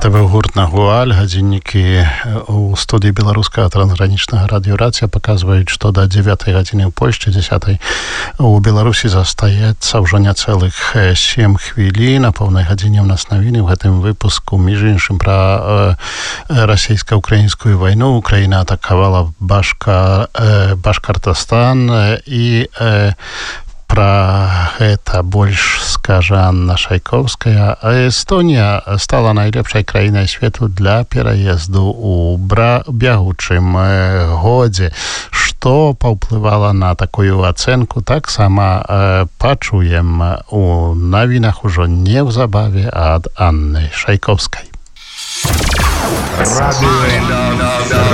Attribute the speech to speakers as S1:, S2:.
S1: Гэта быў гурт «Нагуаль». Гадзіннікі у студыі беларускага трансгранічнага радыёрацыя паказваюць, што да 9 гадзіны ў Польшчы, 10 у Беларусі застаецца ўжо няцэлых 7 хвілін. На поўнай гадзіне ў нас навіны. В гэтым выпуску, між іншым, пра расійска-украінскую вайну. Украіна атакавала Башкартастан і пра гэта больш скажа Анна Шайковская. Эстонія стала найлепшай краінай свету для пераезду ў бягучым годзе. Што паўплывала на такую ацэнку, таксама пачуем у навінах ужо неўзабаве ад Анны Шайковскай.